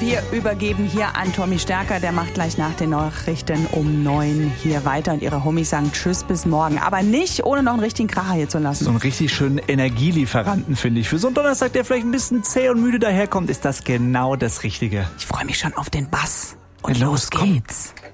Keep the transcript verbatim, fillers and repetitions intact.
Wir übergeben hier an Tommy Stärker, der macht gleich nach den Nachrichten um neun hier weiter und ihre Homies sagen Tschüss bis morgen. Aber nicht, ohne noch einen richtigen Kracher hier zu lassen. So einen richtig schönen Energielieferanten, finde ich. Für so einen Donnerstag, der vielleicht ein bisschen zäh und müde daherkommt, ist das genau das Richtige. Ich freue mich schon auf den Bass. Und Ja, los, los, komm. geht's.